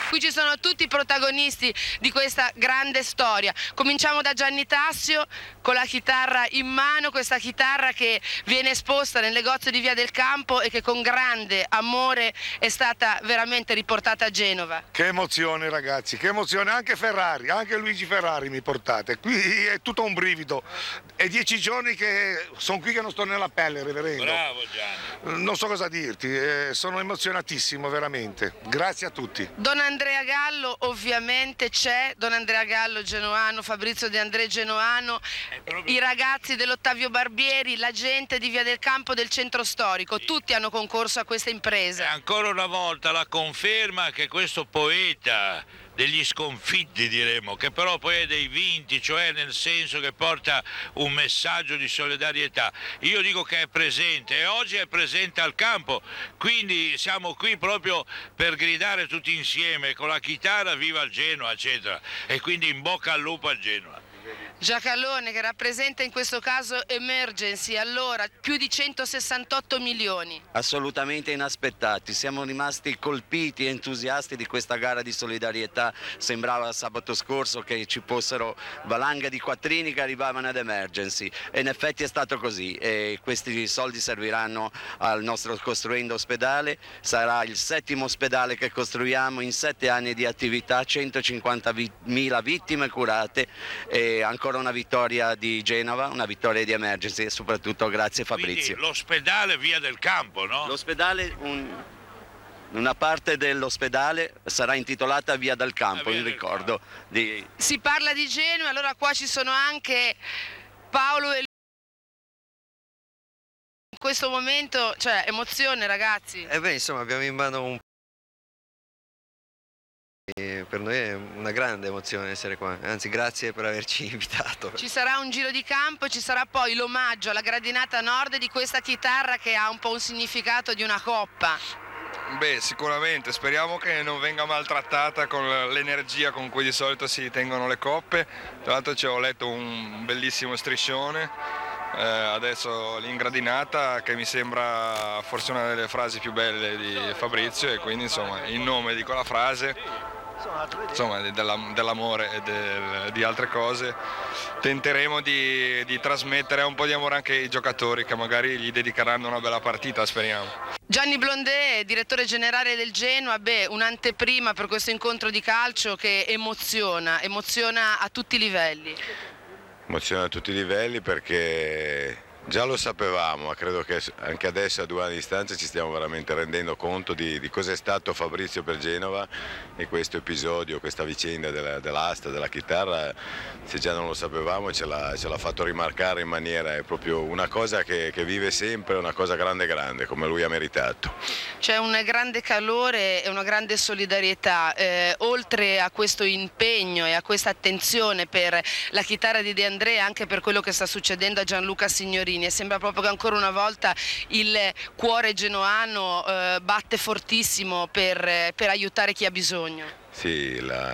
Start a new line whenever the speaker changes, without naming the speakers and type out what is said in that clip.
Qui ci sono tutti i protagonisti di questa grande storia. Cominciamo da Gianni Tassio con la chitarra in mano, questa chitarra che viene esposta nel negozio di Via del Campo e che con grande amore è stata veramente riportata a Genova.
Che emozione ragazzi, che emozione, anche Ferrari, anche Luigi Ferrari mi portate, qui è tutto un brivido, è 10 giorni che sono qui che non sto nella pelle, reverendo.
Bravo Gianni.
Non so cosa dirti, sono emozionatissimo veramente, grazie a tutti.
Don Andrea Gallo ovviamente c'è, Don Andrea Gallo genoano, Fabrizio De André genoano, i ragazzi dell'Ottavio Barbieri, la gente di Via del Campo del centro storico, tutti hanno concorso a questa impresa.
Ancora una volta la conferma che questo poeta degli sconfitti, diremo, che però poi è dei vinti, cioè nel senso che porta un messaggio di solidarietà. Io dico che è presente e oggi è presente al campo, quindi siamo qui proprio per gridare tutti insieme con la chitarra viva il Genoa, eccetera, e quindi in bocca al lupo al Genoa.
Giacalone che rappresenta in questo caso Emergency, allora più di 168 milioni.
Assolutamente inaspettati, siamo rimasti colpiti e entusiasti di questa gara di solidarietà. Sembrava sabato scorso che ci fossero valanghe di quattrini che arrivavano ad Emergency e in effetti è stato così e questi soldi serviranno al nostro costruendo ospedale. Sarà il 7° ospedale che costruiamo in 7 anni di attività, 150.000 vittime curate e ancora una vittoria di Genova, una vittoria di Emergency e soprattutto grazie Fabrizio.
Quindi l'ospedale Via del Campo, no?
L'ospedale, una parte dell'ospedale sarà intitolata Via del Campo, in ricordo di...
Si parla di Genova, allora qua ci sono anche Paolo e in questo momento, cioè emozione ragazzi.
Insomma abbiamo in mano un... E per noi è una grande emozione essere qua, anzi grazie per averci invitato.
Ci sarà un giro di campo, ci sarà poi l'omaggio alla gradinata nord di questa chitarra che ha un po' un significato di una coppa.
Beh, sicuramente, speriamo che non venga maltrattata con l'energia con cui di solito si tengono le coppe. Tra l'altro ci ho letto un bellissimo striscione, adesso l'ingradinata che mi sembra forse una delle frasi più belle di Fabrizio e quindi insomma in nome di quella frase, insomma dell'amore e di altre cose, tenteremo di trasmettere un po' di amore anche ai giocatori che magari gli dedicheranno una bella partita, speriamo.
Gianni Blondé, direttore generale del Genoa, un'anteprima per questo incontro di calcio che emoziona a tutti i livelli.
Emoziona a tutti i livelli perché già lo sapevamo, ma credo che anche adesso a 2 anni di distanza ci stiamo veramente rendendo conto di cosa è stato Fabrizio per Genova e questo episodio, questa vicenda dell'asta, della chitarra, se già non lo sapevamo ce l'ha fatto rimarcare in maniera, è proprio una cosa che vive sempre, una cosa grande come lui ha meritato.
C'è un grande calore e una grande solidarietà, oltre a questo impegno e a questa attenzione per la chitarra di De André, anche per quello che sta succedendo a Gianluca Signorini. E sembra proprio che ancora una volta il cuore genoano batte fortissimo per aiutare chi ha bisogno.
Sì, la